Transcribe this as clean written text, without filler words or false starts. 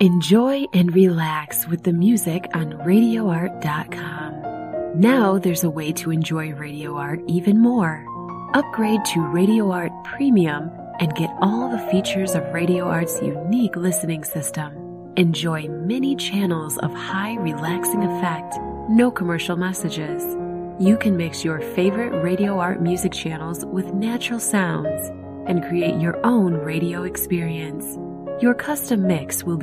Enjoy and relax with the music on RadioArt.com. Now there's a way to enjoy Radio Art even more. Upgrade to Radio Art Premium and get all the features of Radio Art's unique listening system. Enjoy many channels of high relaxing effect, no commercial messages. You can mix your favorite Radio Art music channels with natural sounds and create your own radio experience. Your custom mix will be